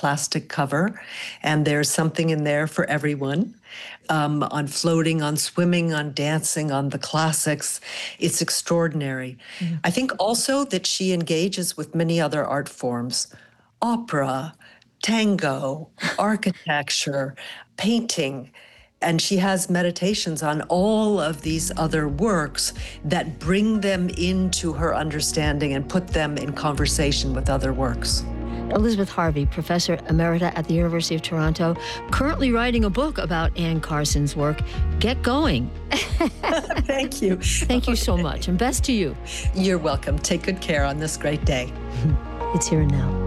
plastic cover, and there's something in there for everyone. On floating, on swimming, on dancing, on the classics. It's extraordinary. I think also that she engages with many other art forms: opera, tango, architecture, painting. And she has meditations on all of these other works that bring them into her understanding and put them in conversation with other works. Elizabeth Harvey, Professor Emerita at the University of Toronto, currently writing a book about Anne Carson's work. Get going. Thank you. Thank you so much, and best to you. You're welcome. Take good care on this great day. It's Here and Now.